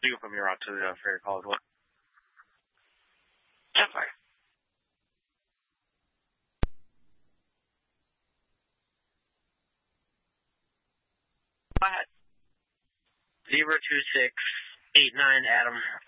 You can put me around to the fair call as well. Yeah, fine. Go ahead. 02689 Adam